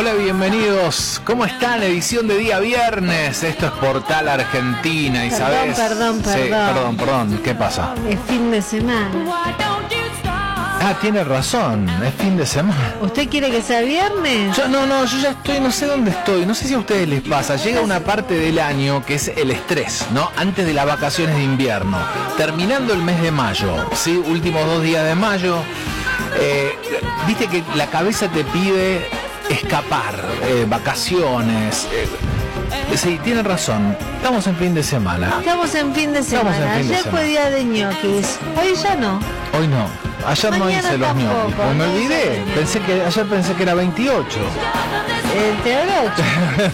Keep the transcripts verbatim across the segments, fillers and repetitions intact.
Hola, bienvenidos. ¿Cómo están? Edición de día viernes. Esto es Portal Argentina, ¿y sabes? Perdón, perdón, sí, perdón. perdón, perdón. ¿Qué pasa? Es fin de semana. Ah, tiene razón. Es fin de semana. ¿Usted quiere que sea viernes? Yo no, no, yo ya estoy, no sé dónde estoy. No sé si a ustedes les pasa. Llega una parte del año que es el estrés, ¿no? Antes de las vacaciones de invierno. Terminando el mes de mayo, ¿sí? Últimos dos días de mayo. Eh, Viste que la cabeza te pide escapar, eh, vacaciones. Eh, sí, tiene razón. Estamos en fin de semana. Estamos en fin de Estamos semana. en fin de Ayer fue semana. día de ñoquis. Hoy ya no. Hoy no. Ayer no Mañana hice los tampoco, ñoquis. Pues me no hice olvidé. los Pensé que ayer pensé que era veintiocho. El teorocho.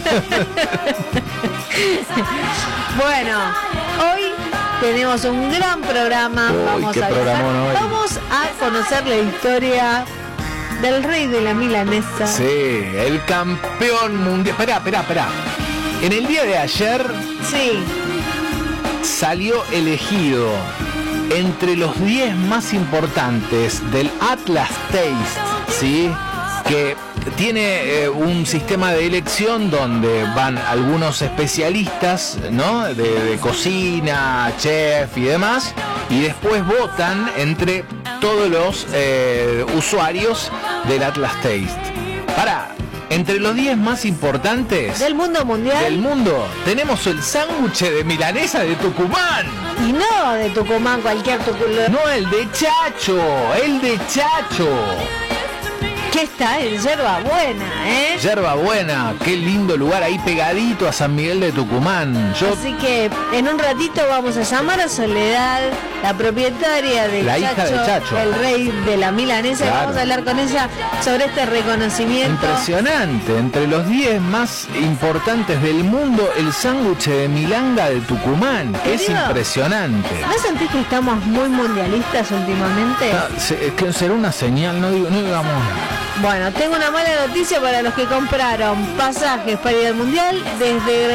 Bueno, hoy tenemos un gran programa. Uy, Vamos qué a viajar. programón hoy. Vamos a conocer la historia del rey de la milanesa. Sí, el campeón mundial. Esperá, esperá, esperá. En el día de ayer Sí. salió elegido entre los diez más importantes del Atlas Taste, ¿sí? Que tiene eh, un sistema de elección donde van algunos especialistas, ¿no? De, de cocina, chef y demás, y después votan entre todos los eh, usuarios del Atlas Taste. Para, entre los diez más importantes Del mundo mundial. del mundo, tenemos el sándwich de milanesa de Tucumán. Y no de Tucumán, cualquier Tucumán. No, el de Chacho, el de Chacho. Que está en Yerba Buena, ¿eh? Yerba Buena, qué lindo lugar ahí pegadito a San Miguel de Tucumán. Yo, Así que en un ratito vamos a llamar a Soledad, la propietaria de La Chacho, hija de Chacho. el rey de la milanesa, y Claro. vamos a hablar con ella sobre este reconocimiento. impresionante, entre los diez más importantes del mundo, el sándwich de milanga de Tucumán, que es Querido, impresionante. ¿No sentís que estamos muy mundialistas últimamente? Ah, se- es que será una señal, no digo, no digamos nada. Bueno, tengo una mala noticia para los que compraron pasajes para ir al mundial desde